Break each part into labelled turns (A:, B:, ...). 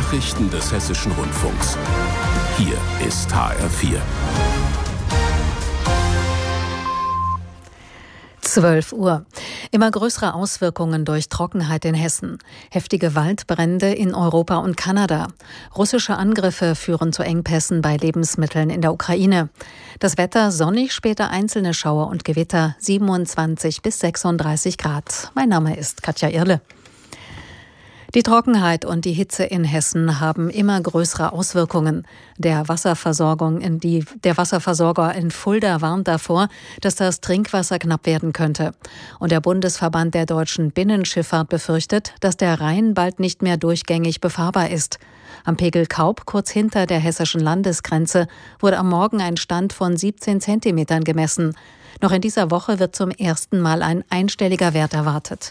A: Nachrichten des Hessischen Rundfunks. Hier ist HR4.
B: 12 Uhr. Immer größere Auswirkungen durch Trockenheit in Hessen. Heftige Waldbrände in Europa und Kanada. Russische Angriffe führen zu Engpässen bei Lebensmitteln in der Ukraine. Das Wetter sonnig, später einzelne Schauer und Gewitter, 27 bis 36 Grad. Mein Name ist Katja Irle. Die Trockenheit und die Hitze in Hessen haben immer größere Auswirkungen. Der Wasserversorger in Fulda warnt davor, dass das Trinkwasser knapp werden könnte. Und der Bundesverband der deutschen Binnenschifffahrt befürchtet, dass der Rhein bald nicht mehr durchgängig befahrbar ist. Am Pegel Kaub, kurz hinter der hessischen Landesgrenze, wurde am Morgen ein Stand von 17 Zentimetern gemessen. Noch in dieser Woche wird zum ersten Mal ein einstelliger Wert erwartet.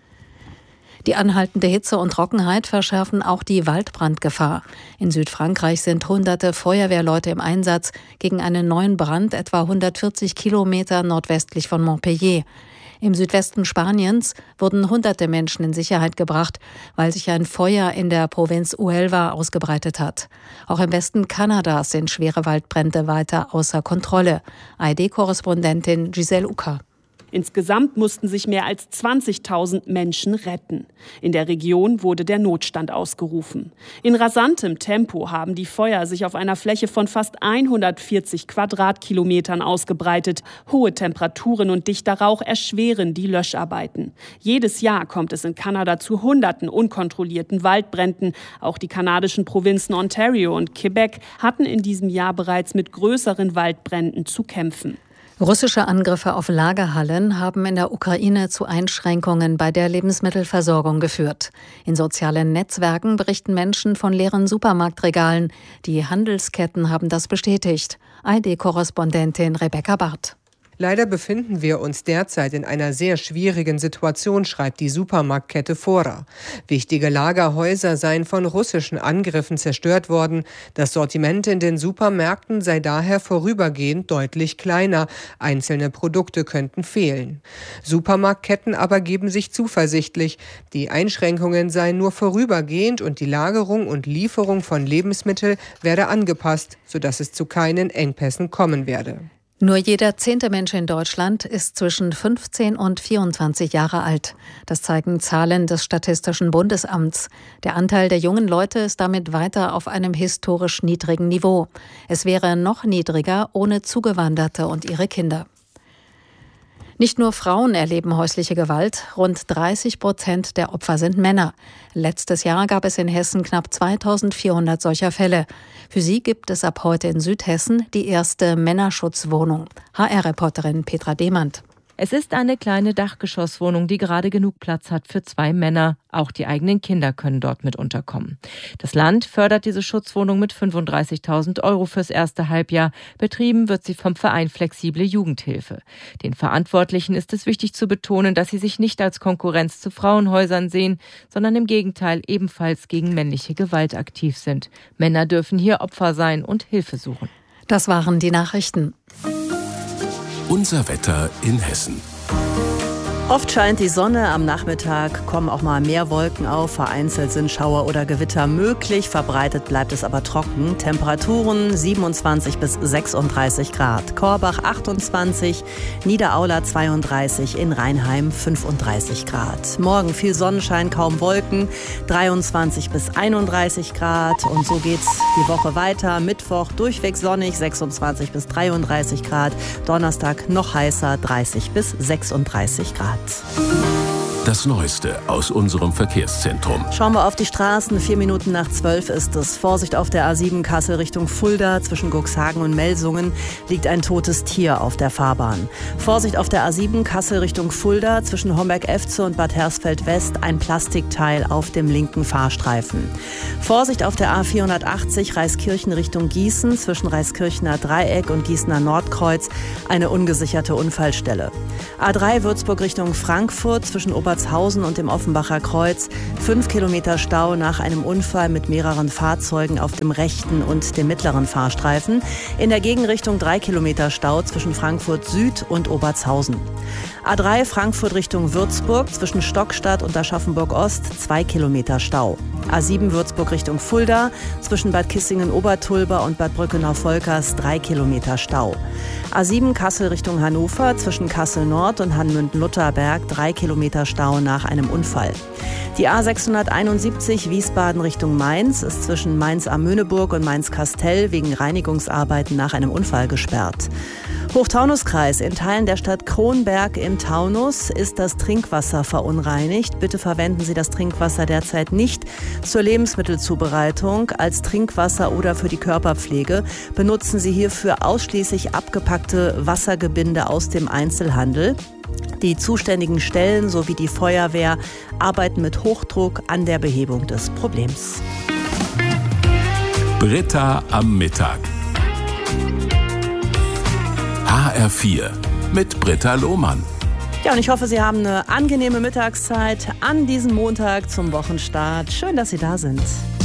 B: Die anhaltende Hitze und Trockenheit verschärfen auch die Waldbrandgefahr. In Südfrankreich sind hunderte Feuerwehrleute im Einsatz gegen einen neuen Brand etwa 140 Kilometer nordwestlich von Montpellier. Im Südwesten Spaniens wurden hunderte Menschen in Sicherheit gebracht, weil sich ein Feuer in der Provinz Huelva ausgebreitet hat. Auch im Westen Kanadas sind schwere Waldbrände weiter außer Kontrolle. ARD-Korrespondentin Giselle Ucker.
C: Insgesamt mussten sich mehr als 20.000 Menschen retten. In der Region wurde der Notstand ausgerufen. In rasantem Tempo haben die Feuer sich auf einer Fläche von fast 140 Quadratkilometern ausgebreitet. Hohe Temperaturen und dichter Rauch erschweren die Löscharbeiten. Jedes Jahr kommt es in Kanada zu Hunderten unkontrollierten Waldbränden. Auch die kanadischen Provinzen Ontario und Quebec hatten in diesem Jahr bereits mit größeren Waldbränden zu kämpfen.
B: Russische Angriffe auf Lagerhallen haben in der Ukraine zu Einschränkungen bei der Lebensmittelversorgung geführt. In sozialen Netzwerken berichten Menschen von leeren Supermarktregalen. Die Handelsketten haben das bestätigt. ARD-Korrespondentin Rebecca Barth.
D: Leider befinden wir uns derzeit in einer sehr schwierigen Situation, schreibt die Supermarktkette Fora. Wichtige Lagerhäuser seien von russischen Angriffen zerstört worden. Das Sortiment in den Supermärkten sei daher vorübergehend deutlich kleiner. Einzelne Produkte könnten fehlen. Supermarktketten aber geben sich zuversichtlich. Die Einschränkungen seien nur vorübergehend und die Lagerung und Lieferung von Lebensmitteln werde angepasst, sodass es zu keinen Engpässen kommen werde.
B: Nur jeder 10. Mensch in Deutschland ist zwischen 15 und 24 Jahre alt. Das zeigen Zahlen des Statistischen Bundesamts. Der Anteil der jungen Leute ist damit weiter auf einem historisch niedrigen Niveau. Es wäre noch niedriger ohne Zugewanderte und ihre Kinder. Nicht nur Frauen erleben häusliche Gewalt, rund 30% der Opfer sind Männer. Letztes Jahr gab es in Hessen knapp 2400 solcher Fälle. Für sie gibt es ab heute in Südhessen die erste Männerschutzwohnung. HR-Reporterin Petra Demand.
E: Es ist eine kleine Dachgeschosswohnung, die gerade genug Platz hat für 2 Männer. Auch die eigenen Kinder können dort mit unterkommen. Das Land fördert diese Schutzwohnung mit 35.000 € fürs erste Halbjahr. Betrieben wird sie vom Verein Flexible Jugendhilfe. Den Verantwortlichen ist es wichtig zu betonen, dass sie sich nicht als Konkurrenz zu Frauenhäusern sehen, sondern im Gegenteil ebenfalls gegen männliche Gewalt aktiv sind. Männer dürfen hier Opfer sein und Hilfe suchen.
B: Das waren die Nachrichten.
A: Unser Wetter in Hessen.
F: Oft scheint die Sonne, am Nachmittag kommen auch mal mehr Wolken auf, vereinzelt sind Schauer oder Gewitter möglich, verbreitet bleibt es aber trocken. Temperaturen 27 bis 36 Grad, Korbach 28, Niederaula 32, in Rheinheim 35 Grad. Morgen viel Sonnenschein, kaum Wolken, 23 bis 31 Grad und so geht's die Woche weiter. Mittwoch durchweg sonnig, 26 bis 33 Grad, Donnerstag noch heißer, 30 bis 36 Grad.
A: Das Neueste aus unserem Verkehrszentrum.
F: Schauen wir auf die Straßen. 4 Minuten nach 12 ist es. Vorsicht auf der A7 Kassel Richtung Fulda. Zwischen Cuxhagen und Melsungen liegt ein totes Tier auf der Fahrbahn. Vorsicht auf der A7 Kassel Richtung Fulda. Zwischen Homberg-Efze und Bad Hersfeld West ein Plastikteil auf dem linken Fahrstreifen. Vorsicht auf der A480 Reiskirchen Richtung Gießen. Zwischen Reiskirchener Dreieck und Gießener Nordkreuz eine ungesicherte Unfallstelle. A3 Würzburg Richtung Frankfurt. Zwischen Obertshausen und dem Offenbacher Kreuz. 5 Kilometer Stau nach einem Unfall mit mehreren Fahrzeugen auf dem rechten und dem mittleren Fahrstreifen. In der Gegenrichtung 3 Kilometer Stau zwischen Frankfurt Süd und Obertshausen. A3 Frankfurt Richtung Würzburg zwischen Stockstadt und Aschaffenburg Ost 2 Kilometer Stau. A7 Würzburg Richtung Fulda zwischen Bad Kissingen-Obertulba und Bad Brückenau-Volkers 3 Kilometer Stau. A7 Kassel Richtung Hannover zwischen Kassel Nord und Hanmünden-Lutherberg 3 Kilometer Stau nach einem Unfall. Die A671 Wiesbaden Richtung Mainz ist zwischen Mainz am Möhneburg und Mainz-Kastell wegen Reinigungsarbeiten nach einem Unfall gesperrt. Hochtaunuskreis. In Teilen der Stadt Kronberg im Taunus ist das Trinkwasser verunreinigt. Bitte verwenden Sie das Trinkwasser derzeit nicht zur Lebensmittelzubereitung, als Trinkwasser oder für die Körperpflege. Benutzen Sie hierfür ausschließlich abgepackte Wassergebinde aus dem Einzelhandel. Die zuständigen Stellen sowie die Feuerwehr arbeiten mit Hochdruck an der Behebung des Problems.
A: Britta am Mittag. HR4 mit Britta Lohmann.
F: Ja, und ich hoffe, Sie haben eine angenehme Mittagszeit an diesem Montag zum Wochenstart. Schön, dass Sie da sind.